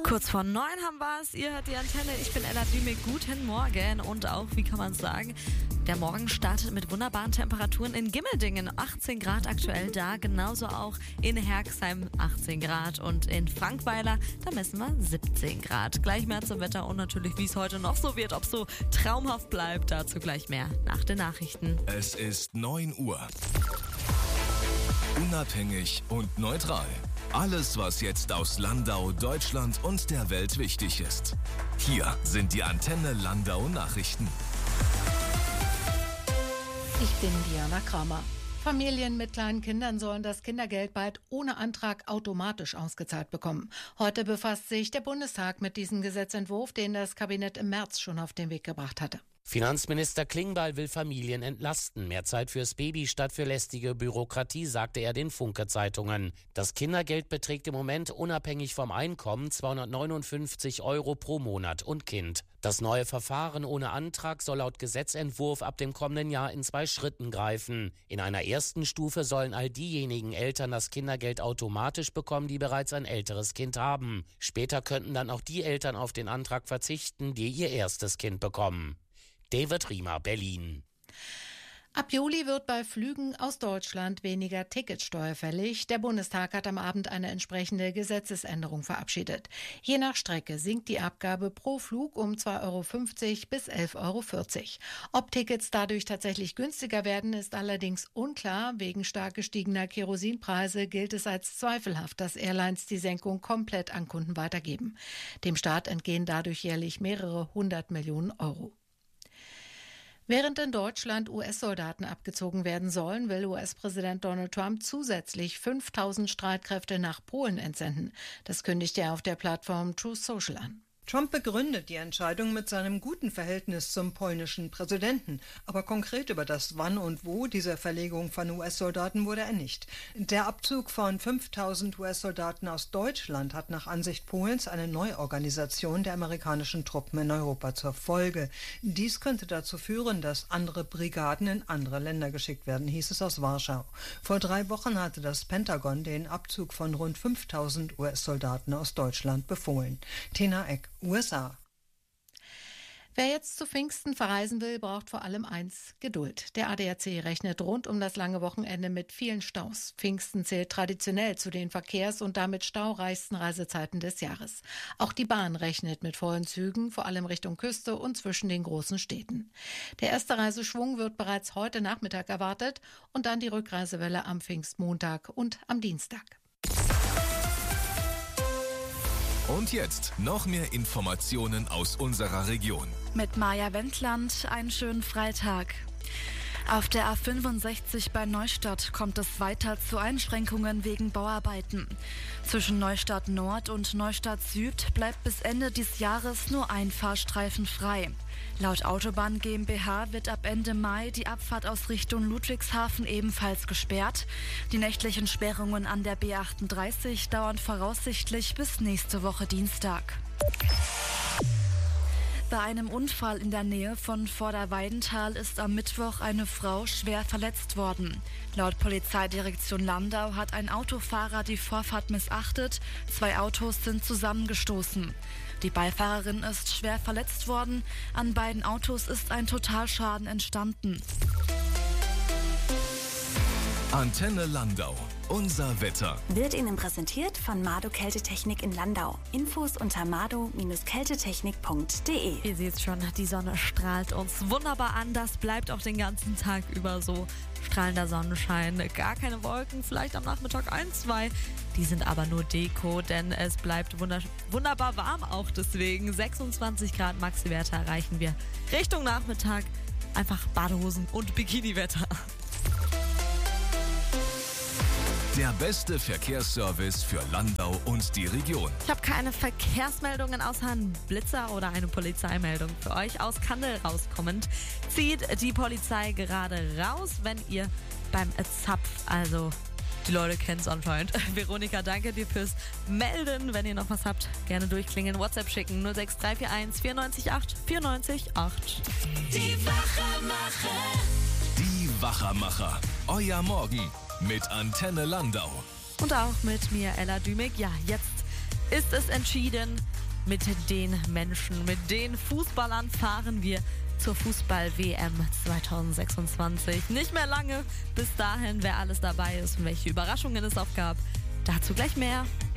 Kurz vor 9 haben wir es. Ihr hört die Antenne. Ich bin Ella Dümig. Guten Morgen. Und auch, wie kann man sagen, der Morgen startet mit wunderbaren Temperaturen in Gimmeldingen. 18 Grad aktuell da. Genauso auch in Herxheim 18 Grad. Und in Frankweiler, da messen wir 17 Grad. Gleich mehr zum Wetter und natürlich, wie es heute noch so wird. Ob es so traumhaft bleibt, dazu gleich mehr nach den Nachrichten. Es ist 9 Uhr. Unabhängig und neutral. Alles, was jetzt aus Landau, Deutschland und der Welt wichtig ist. Hier sind die Antenne Landau Nachrichten. Ich bin Diana Kramer. Familien mit kleinen Kindern sollen das Kindergeld bald ohne Antrag automatisch ausgezahlt bekommen. Heute befasst sich der Bundestag mit diesem Gesetzentwurf, den das Kabinett im März schon auf den Weg gebracht hatte. Finanzminister Klingbeil will Familien entlasten. Mehr Zeit fürs Baby statt für lästige Bürokratie, sagte er den Funke-Zeitungen. Das Kindergeld beträgt im Moment unabhängig vom Einkommen 259 € pro Monat und Kind. Das neue Verfahren ohne Antrag soll laut Gesetzentwurf ab dem kommenden Jahr in 2 Schritten greifen. In einer ersten Stufe sollen all diejenigen Eltern das Kindergeld automatisch bekommen, die bereits ein älteres Kind haben. Später könnten dann auch die Eltern auf den Antrag verzichten, die ihr erstes Kind bekommen. David Riemer, Berlin. Ab Juli wird bei Flügen aus Deutschland weniger Ticketsteuer fällig. Der Bundestag hat am Abend eine entsprechende Gesetzesänderung verabschiedet. Je nach Strecke sinkt die Abgabe pro Flug um 2,50 € bis 11,40 €. Ob Tickets dadurch tatsächlich günstiger werden, ist allerdings unklar. Wegen stark gestiegener Kerosinpreise gilt es als zweifelhaft, dass Airlines die Senkung komplett an Kunden weitergeben. Dem Staat entgehen dadurch jährlich mehrere 100 Millionen €. Während in Deutschland US-Soldaten abgezogen werden sollen, will US-Präsident Donald Trump zusätzlich 5.000 Streitkräfte nach Polen entsenden. Das kündigte er auf der Plattform Truth Social an. Trump begründet die Entscheidung mit seinem guten Verhältnis zum polnischen Präsidenten. Aber konkret über das Wann und Wo dieser Verlegung von US-Soldaten wurde er nicht. Der Abzug von 5.000 US-Soldaten aus Deutschland hat nach Ansicht Polens eine Neuorganisation der amerikanischen Truppen in Europa zur Folge. Dies könnte dazu führen, dass andere Brigaden in andere Länder geschickt werden, hieß es aus Warschau. Vor 3 Wochen hatte das Pentagon den Abzug von rund 5.000 US-Soldaten aus Deutschland befohlen. Tena Eck, USA. Wer jetzt zu Pfingsten verreisen will, braucht vor allem eins: Geduld. Der ADAC rechnet rund um das lange Wochenende mit vielen Staus. Pfingsten zählt traditionell zu den verkehrs- und damit staureichsten Reisezeiten des Jahres. Auch die Bahn rechnet mit vollen Zügen, vor allem Richtung Küste und zwischen den großen Städten. Der erste Reiseschwung wird bereits heute Nachmittag erwartet und dann die Rückreisewelle am Pfingstmontag und am Dienstag. Und jetzt noch mehr Informationen aus unserer Region. Mit Maja Wendland einen schönen Freitag. Auf der A65 bei Neustadt kommt es weiter zu Einschränkungen wegen Bauarbeiten. Zwischen Neustadt Nord und Neustadt Süd bleibt bis Ende dieses Jahres nur ein Fahrstreifen frei. Laut Autobahn GmbH wird ab Ende Mai die Abfahrt aus Richtung Ludwigshafen ebenfalls gesperrt. Die nächtlichen Sperrungen an der B38 dauern voraussichtlich bis nächste Woche Dienstag. Bei einem Unfall in der Nähe von Vorderweidenthal ist am Mittwoch eine Frau schwer verletzt worden. Laut Polizeidirektion Landau hat ein Autofahrer die Vorfahrt missachtet. 2 Autos sind zusammengestoßen. Die Beifahrerin ist schwer verletzt worden. An beiden Autos ist ein Totalschaden entstanden. Antenne Landau. Unser Wetter. Wird Ihnen präsentiert von Mado Kältetechnik in Landau. Infos unter mado-kältetechnik.de. Ihr seht schon, die Sonne strahlt uns wunderbar an. Das bleibt auch den ganzen Tag über so. Strahlender Sonnenschein, gar keine Wolken, vielleicht am Nachmittag 1, 2. Die sind aber nur Deko, denn es bleibt wunderbar warm auch deswegen. 26 Grad Maxi-Werte erreichen wir Richtung Nachmittag. Einfach Badehosen und Bikini-Wetter. Der beste Verkehrsservice für Landau und die Region. Ich habe keine Verkehrsmeldungen außer einen Blitzer oder eine Polizeimeldung für euch. Aus Kandel rauskommend zieht die Polizei gerade raus, wenn ihr beim Zapf, also die Leute kennen es anscheinend. Veronika, danke dir fürs Melden. Wenn ihr noch was habt, gerne durchklingeln, WhatsApp schicken 06341 94 8 94 8. Die Wachermacher. Die Wachermacher. Euer Morgen mit Antenne Landau. Und auch mit mir, Ella Dümig. Ja, jetzt ist es entschieden. mit den Menschen, mit den Fußballern fahren wir zur Fußball-WM 2026. Nicht mehr lange. Bis dahin, wer alles dabei ist und welche Überraschungen es auch gab. Dazu gleich mehr.